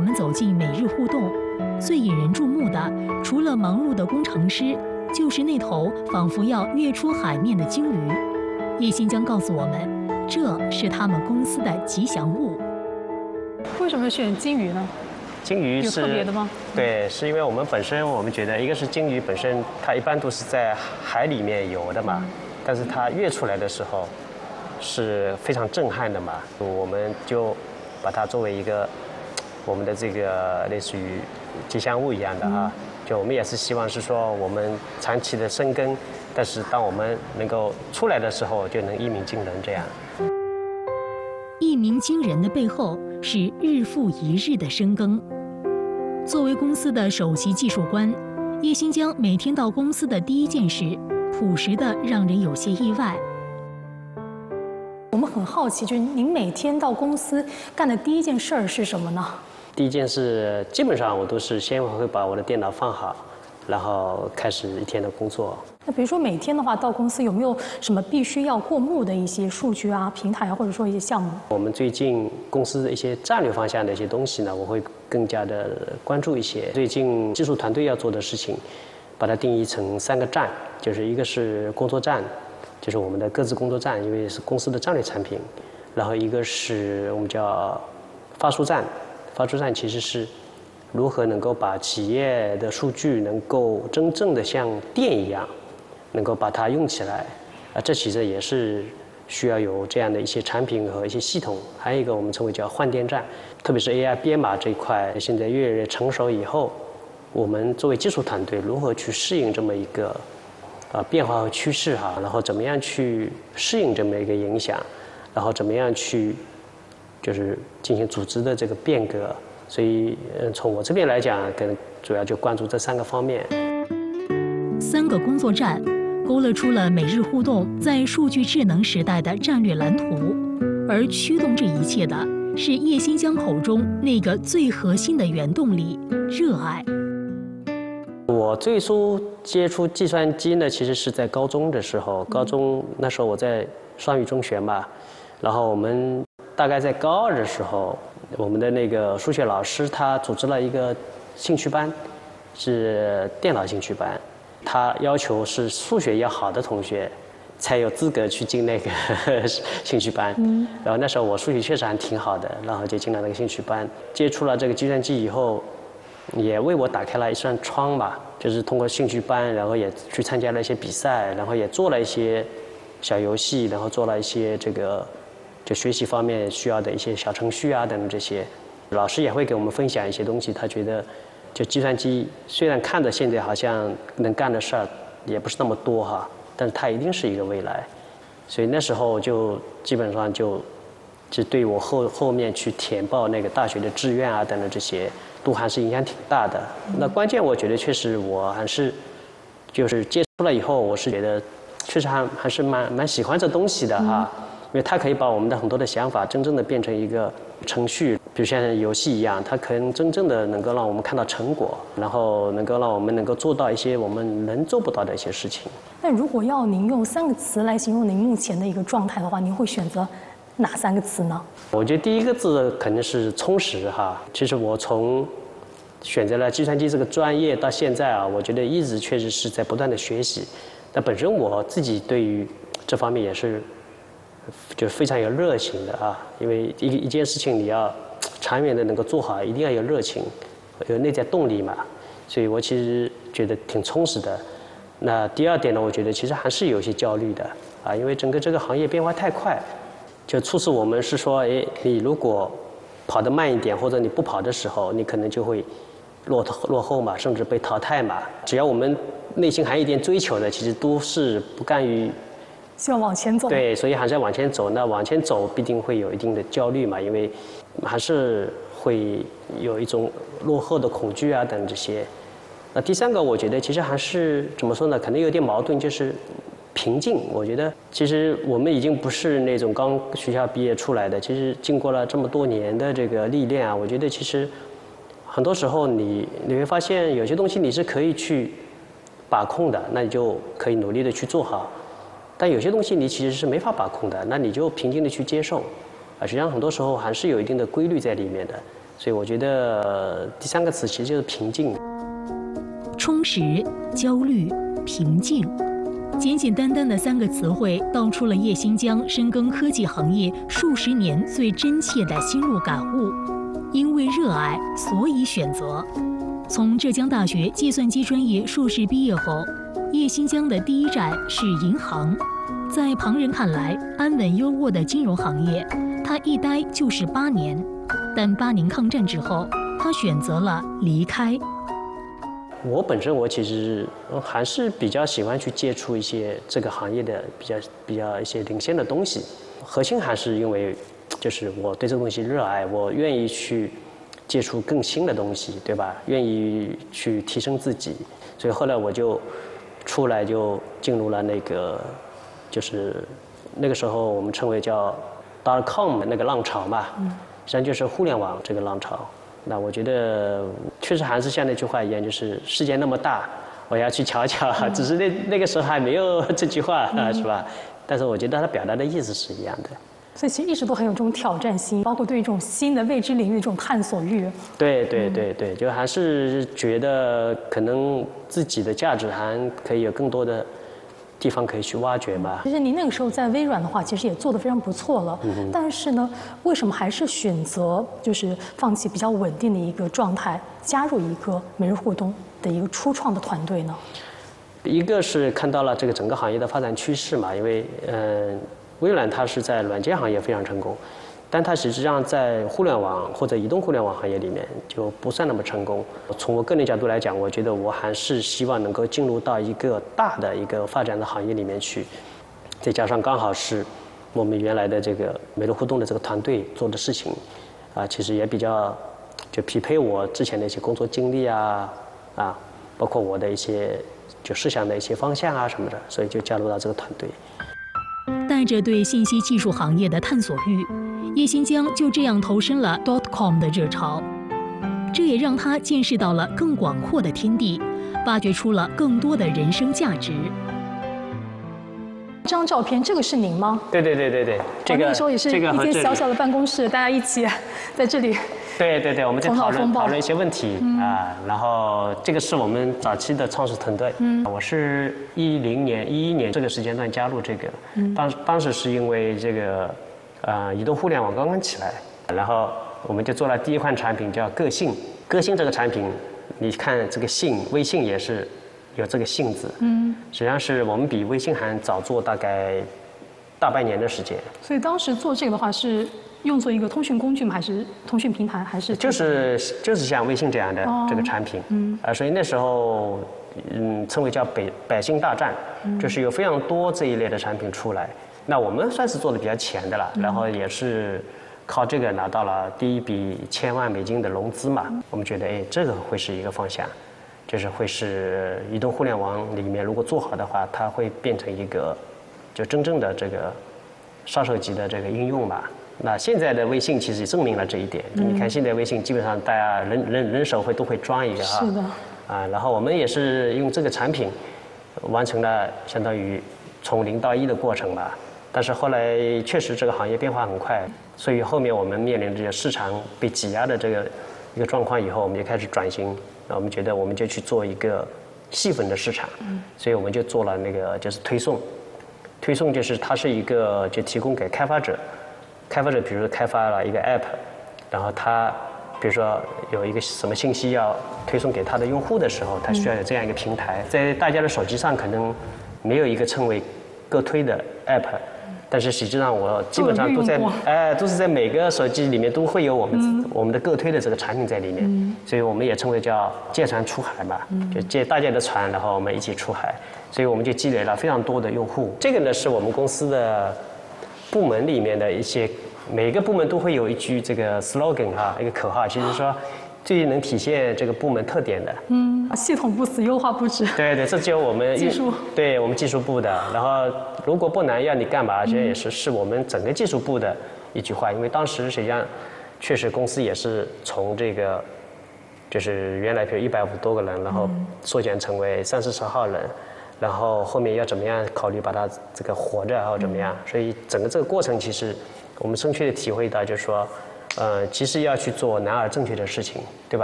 们走进每日互动，最引人注目的，除了忙碌的工程师，就是那头仿佛要跃出海面的鲸鱼。叶新江告诉我们，这是他们公司的吉祥物。 为什么选鲸鱼呢？ 鲸鱼是有特别的吗？ 对，是因为我们本身我们觉得，一个是鲸鱼本身它一般都是在海里面游的嘛，但是它跃出来的时候是非常震撼的嘛，我们就把它作为一个我们的这个类似于吉祥物一样的啊，就我们也是希望是说我们长期的深耕，但是当我们能够出来的时候，就能一鸣惊人这样。 一鸣惊人的背后是日复一日的深耕。作为公司的首席技术官，叶新江每天到公司的第一件事，朴实的让人有些意外。 我们很好奇，就是您每天到公司干的第一件事儿是什么呢？ 第一件事，基本上我都是先会把我的电脑放好，然后开始一天的工作。 那比如说每天的话，到公司有没有什么必须要过目的一些数据啊、平台啊，或者说一些项目？ 我们最近公司的一些战略方向的一些东西呢，我会更加的关注一些。最近技术团队要做的事情，把它定义成3个站，就是一个是工作站，就是我们的各自工作站，因为是公司的战略产品。然后一个是我们叫发书站，发书站其实是如何能够把企业的数据能够真正的像电一样，能够把它用起来，这其实也是需要有这样的一些产品和一些系统。还有一个我们称为叫换电站，特别是 AI 编码这一块，现在越来越成熟以后，我们作为技术团队如何去适应这么一个变化和趋势哈，然后怎么样去适应这么一个影响，然后怎么样去就是进行组织的这个变革。所以从我这边来讲，可能主要就关注这3个方面。 3个工作站勾勒出了每日互动在数据智能时代的战略蓝图，而驱动这一切的是叶新江口中那个最核心的原动力——热爱。 我最初接触计算机呢，其实是在高中的时候。高中那时候我在双语中学嘛，然后我们大概在高2的时候，我们的那个数学老师他组织了一个兴趣班，是电脑兴趣班。他要求是数学要好的同学才有资格去进那个兴趣班。然后那时候我数学确实还挺好的，然后就进了那个兴趣班。接触了这个计算机以后，也为我打开了一扇窗吧。就是通过兴趣班，然后也去参加了一些比赛，然后也做了一些小游戏，然后做了一些这个就学习方面需要的一些小程序啊等等这些。老师也会给我们分享一些东西，他觉得就计算机虽然看着现在好像能干的事儿也不是那么多哈，但是它一定是一个未来。所以那时候就基本上就对我后面去填报那个大学的志愿啊等等这些，都还是影响挺大的。那关键我觉得确实我还是就是接触了以后，我是觉得确实还是蛮喜欢这东西的哈，因为它可以把我们的很多的想法真正的变成一个程序，比如像游戏一样，它可能真正的能够让我们看到成果，然后能够让我们能够做到一些我们能做不到的一些事情。 那如果要您用3个词来形容您目前的一个状态的话，您会选择哪3个词呢？我觉得第一个字肯定是充实哈。其实我从选择了计算机这个专业到现在啊，我觉得一直确实是在不断的学习。那本身我自己对于这方面也是就非常有热情的啊，因为一件事情你要长远的能够做好，一定要有热情，有内在动力嘛。所以我其实觉得挺充实的。那第2点呢，我觉得其实还是有些焦虑的啊，因为整个这个行业变化太快，就促使我们是说，哎，你如果跑得慢一点，或者你不跑的时候，你可能就会落后嘛，甚至被淘汰嘛。只要我们内心还有一点追求的，其实都是不甘于希望往前走。 对，所以还是要往前走。那往前走必定会有一定的焦虑嘛，因为还是会有一种落后的恐惧啊等这些。那第3个，我觉得其实还是怎么说呢？可能有点矛盾，就是平静。我觉得其实我们已经不是那种刚学校毕业出来的，其实经过了这么多年的这个历练啊，我觉得其实很多时候你会发现有些东西你是可以去把控的，那你就可以努力的去做好。但有些东西你其实是没法把控的，那你就平静的去接受。实际上很多时候还是有一定的规律在里面的。 所以我觉得第3个词其实就是平静。 充实、焦虑、平静，简简单单的3个词汇，道出了叶新疆深耕科技行业数十年最真切的心路感悟。因为热爱，所以选择。从浙江大学计算机专业硕士毕业后，叶新疆的第一站是银行。在旁人看来安稳优渥的金融行业，他一待就是8年。但8年抗战之后，他选择了离开。 我本身其实还是比较喜欢去接触一些这个行业的比较一些领先的东西，核心还是因为就是我对这个东西热爱，我愿意去接触更新的东西，对吧？愿意去提升自己，所以后来我就出来就进入了那个就是那个时候我们称为叫 .com 的那个浪潮嘛，实际上就是互联网这个浪潮。那我觉得确实还是像那句话一样，就是世界那么大，我要去瞧瞧。只是那个时候还没有这句话，是吧？但是我觉得它表达的意思是一样的。 所以其实一直都很有这种挑战心，包括对这种新的未知领域的这种探索欲。 对，就还是觉得可能自己的价值还可以有更多的地方可以去挖掘吧。 其实您那个时候在微软的话，其实也做得非常不错了。但是呢，为什么还是选择就是放弃比较稳定的一个状态，加入一个每日互动的一个初创的团队呢？ 一个是看到了这个整个行业的发展趋势嘛，因为微软它是在软件行业非常成功，但它实际上在互联网或者移动互联网行业里面就不算那么成功。从我个人角度来讲，我觉得我还是希望能够进入到一个大的一个发展的行业里面去，再加上刚好是我们原来的这个每日互动的这个团队做的事情，其实也比较就匹配我之前的一些工作经历包括我的一些就思想的一些方向什么的，所以就加入到这个团队。 带着对信息技术行业的探索欲，叶新疆就这样投身了 .com 的热潮，这也让他见识到了更广阔的天地，挖掘出了更多的人生价值。 这张照片，这个是您吗？ 对，这个那个时候也是一间小小的办公室，大家一起在这里。 对，我们在讨论一些问题然后这个是我们早期的创始团队，我是11年这个时间段加入这个，当时是因为这个移动互联网刚刚起来，然后我们就做了第一款产品叫个性这个产品，你看这个微信也是有这个信字，实际上是我们比微信还早做大概大半年的时间。 所以当时做这个的话是用作一个通讯工具吗？还是通讯平台？还是就是像微信这样的这个产品，所以那时候称为叫百姓大战，就是有非常多这一类的产品出来。那我们算是做的比较前的了，然后也是靠这个拿到了第一笔1000万美金的融资嘛。我们觉得这个会是一个方向，就是会是移动互联网里面如果做好的话，它会变成一个就真正的这个杀手级的这个应用吧。那现在的微信其实也证明了这一点。你看现在微信基本上大家人手都会装一个是的。 然后我们也是用这个产品完成了相当于从0到1的过程吧。但是后来确实这个行业变化很快，所以后面我们面临着市场被挤压的这个一个状况以后，我们就开始转型。我们觉得我们就去做一个细分的市场，所以我们就做了那个就是推送。推送就是它是一个就提供给开发者，比如说开发了一个 app， 然后他比如说有一个什么信息要推送给他的用户的时候，他需要有这样一个平台。在大家的手机上可能没有一个称为个推的 app， 但是实际上我基本上都是在每个手机里面都会有我们的个推的这个产品在里面，所以我们也称为叫借船出海嘛，就借大家的船，然后我们一起出海，所以我们就积累了非常多的用户。这个呢是我们公司的部门里面的一些，每个部门都会有一句这个 slogan 一个口号，其实说最能体现这个部门特点的。 系统不死，优化不止。 对，这只有我们技术， 对我们技术部的。然后如果不难要你干嘛，这也是我们整个技术部的一句话。因为当时实际上确实公司也是从这个就是原来比如150多个人，然后缩减成为30-40号人。然后后面要怎么样考虑把它这个活着，然后怎么样？所以整个这个过程，其实我们深切的体会到，就是说， 其实要去做男儿正确的事情，对吧？